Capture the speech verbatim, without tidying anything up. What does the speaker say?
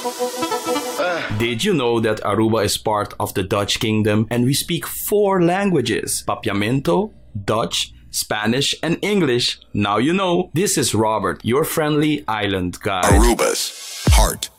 Did you know that Aruba is part of the Dutch kingdom and we speak four languages? Papiamento, Dutch, Spanish, and English. Now you know. This is Robert, your friendly island guide. Aruba's heart